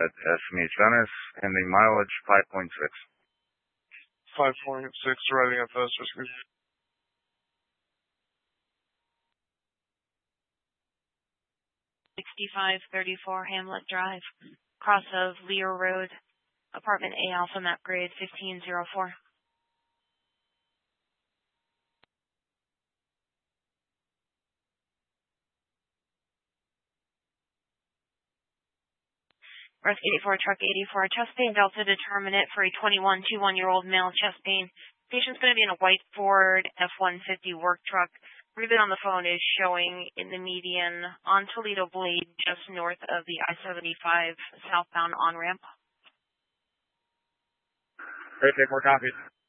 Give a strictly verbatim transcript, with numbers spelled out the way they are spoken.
at Esme Venice, and the mileage five point six. five point six, riding at first rescue. sixty-five thirty-four Hamlet Drive, cross of Lear Road, apartment A Alpha map grade fifteen oh four. Rescue eighty-four, truck eighty-four, chest pain, Delta determinate for a twenty-one, twenty-one-year-old male chest pain. Patient's going to be in a white Ford F one fifty work truck. Ribbon on the phone is showing in the median on Toledo Blade, just north of the I seventy-five southbound on-ramp. Great, take more copies.